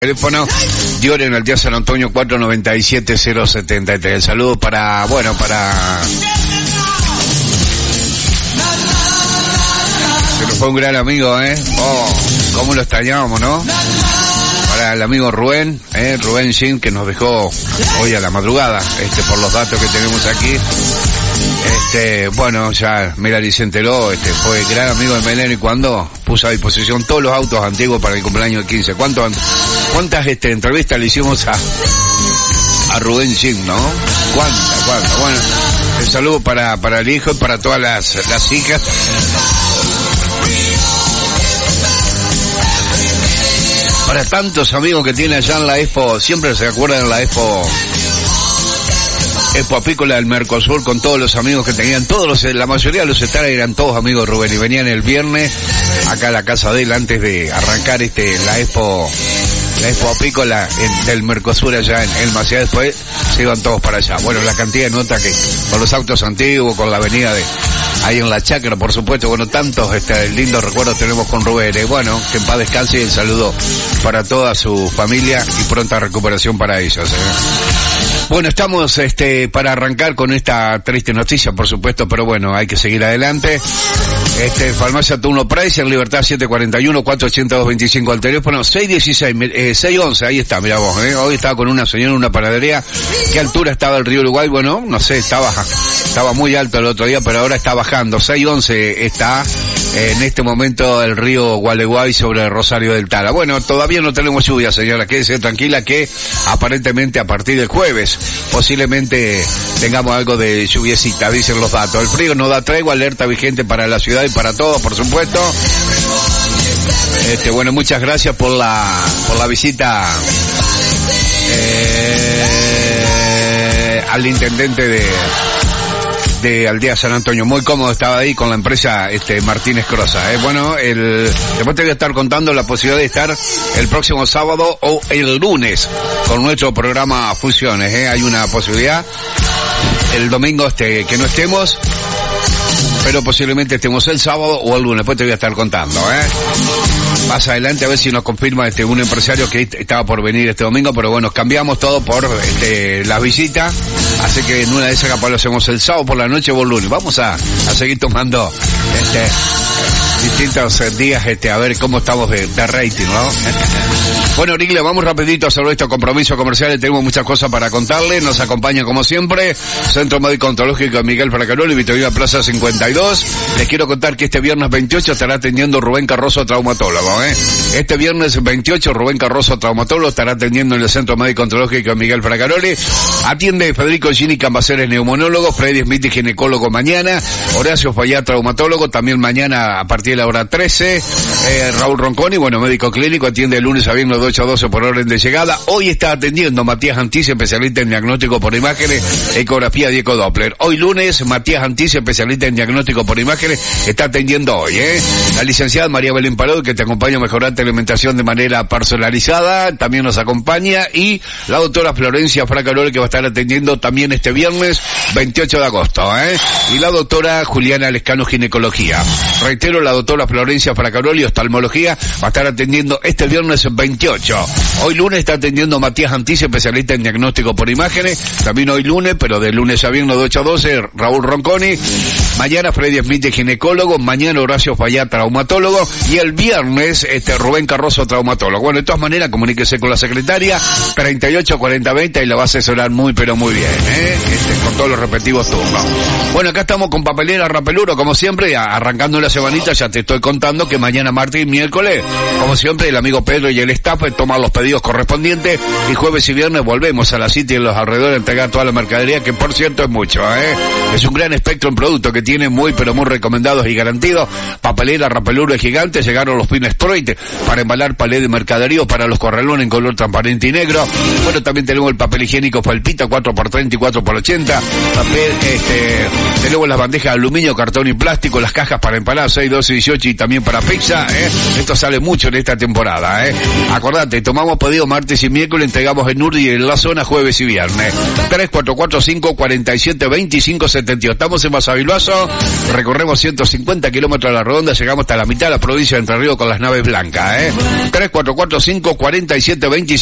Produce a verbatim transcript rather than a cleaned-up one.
Teléfono Dior en el día San Antonio cuatro noventa y siete cero setenta y tres. El saludo para, bueno, para... Se nos fue un gran amigo, ¿eh? Oh, cómo lo extrañábamos, ¿no? Para el amigo Rubén, ¿eh? Rubén Jim, que nos dejó hoy a la madrugada, este, por los datos que tenemos aquí. Este, bueno, ya Melanie se enteró, este, fue gran amigo de Melanie cuando puso a disposición todos los autos antiguos para el cumpleaños quince. ¿Cuántos, cuántas, este, entrevistas le hicimos a, a Rubén Jim, ¿no? ¿Cuántas, cuántas? Bueno, el saludo para, para el hijo y para todas las, las hijas. Para tantos amigos que tiene allá en la Expo, siempre se acuerdan de la Expo, Expo Apícola del Mercosur, con todos los amigos que tenían, todos los, la mayoría de los estares eran todos amigos de Rubén y venían el viernes acá a la casa de él antes de arrancar este, la Expo, la Expo Apícola en, del Mercosur allá en El Maciá. Después se iban todos para allá. Bueno, la cantidad de nota que, con los autos antiguos, con la avenida de, ahí en la Chacra, por supuesto, bueno, tantos este, lindos recuerdos tenemos con Rubén. Eh, bueno, que en paz descanse y el saludo para toda su familia y pronta recuperación para ellos. Eh. Bueno, estamos este para arrancar con esta triste noticia, por supuesto, pero bueno, hay que seguir adelante. Este, Farmacia Turno Price en Libertad siete cuarenta y uno, cuatrocientos ochenta y dos veinticinco al teléfono, seis dieciséis, eh, seis once, ahí está, mira vos, eh. Hoy estaba con una señora en una panadería. ¿Qué altura estaba el río Uruguay? Bueno, no sé, estaba, estaba muy alto el otro día, pero ahora está bajando. seis once está eh, en este momento el río Gualeguay sobre Rosario del Tala. Bueno, todavía no tenemos lluvia, señora, quédese tranquila que aparentemente a partir del jueves posiblemente tengamos algo de lluviecita, dicen los datos. El frío no da tregua, alerta vigente para la ciudad y para todos, por supuesto. Este, bueno, muchas gracias por la, por la visita, eh, al intendente de, de Aldea San Antonio. Muy cómodo estaba ahí con la empresa, este, Martínez Crosa, eh. Bueno, el, después te voy a estar contando la posibilidad de estar el próximo sábado o el lunes con nuestro programa Fusiones, eh. Hay una posibilidad. El domingo, este, que no estemos, pero posiblemente estemos el sábado o el lunes. Después te voy a estar contando, eh. Más adelante a ver si nos confirma este un empresario que estaba por venir este domingo, pero bueno, cambiamos todo por este las visitas, así que en una de esas capaz lo hacemos el sábado por la noche o el lunes. Vamos a, a seguir tomando este distintos días, este, a ver cómo estamos de, de rating, ¿no? Bueno, Rigle, vamos rapidito sobre estos compromisos comerciales, tenemos muchas cosas para contarle. Nos acompaña como siempre Centro Médico Ontológico Miguel Fracaroli, Victorina Plaza cincuenta y dos. Les quiero contar que este viernes veintiocho estará atendiendo Rubén Carrozo, traumatólogo, ¿eh? Este viernes veintiocho Rubén Carrozo, traumatólogo, estará atendiendo en el Centro Médico Ontológico Miguel Fracaroli. Atiende Federico Gini Cambaceres, neumonólogo, Freddy Smith, ginecólogo mañana, Horacio Fayá, traumatólogo, también mañana a partir de la hora trece, eh, Raúl Ronconi, bueno, médico clínico, atiende de lunes a viernes de ocho a doce por orden de llegada. Hoy está atendiendo Matías Antís, especialista en diagnóstico por imágenes, ecografía y ecodoppler. Hoy lunes, Matías Antís, especialista en diagnóstico por imágenes, está atendiendo hoy, eh. La licenciada María Belén Parodi, que te acompaña a mejorar tu alimentación de manera personalizada, también nos acompaña, y la doctora Florencia Fracaroli, que va a estar atendiendo también este viernes veintiocho de agosto, eh. Y la doctora Juliana Lescano, ginecología. Reitero, la doctora Florencia Fracaroli, oftalmología, va a estar atendiendo este viernes veintiocho. Hoy lunes está atendiendo Matías Antís, especialista en diagnóstico por imágenes, también hoy lunes, pero de lunes a viernes de ocho a doce, Raúl Ronconi. Mañana Freddy Smith, ginecólogo, mañana Horacio Fayá, traumatólogo, y el viernes este Rubén Carrozo, traumatólogo. Bueno, de todas maneras, comuníquese con la secretaria, treinta y ocho cuarenta veinte, y la va a asesorar muy pero muy bien, eh, este, con todos los respectivos turnos. Bueno, acá estamos con Papelera Rapeluro, como siempre, arrancando la semanita. Ya te estoy contando que mañana, martes y miércoles, como siempre, el amigo Pedro y el staff toman los pedidos correspondientes, y jueves y viernes volvemos a la City en los alrededores a entregar toda la mercadería, que por cierto es mucho, eh. Es un gran espectro en productos que tiene muy pero muy recomendados y garantidos. Papelera Rapeluro es gigante, llegaron los pines Troit para embalar palé de mercadería para los corralones en color transparente y negro. Bueno, también tenemos el papel higiénico Palpita cuatro por treinta y cuatro por ochenta, papel, este, tenemos las bandejas de aluminio, cartón y plástico, las cajas para empalar seis, doce, dieciocho y también para pizza, eh. Esto sale mucho en esta temporada, eh. Acordate, tomamos pedido martes y miércoles, entregamos en Urdi en la zona jueves y viernes. tres cuatro cuatro cinco, cuarenta y siete, veinticinco setenta y dos. Estamos en Basavilbaso, Recorremos ciento cincuenta kilómetros a la redonda, llegamos hasta la mitad de la provincia de Entre Ríos con las naves blancas, ¿eh? tres cuatro cuatro cinco cuatro siete dos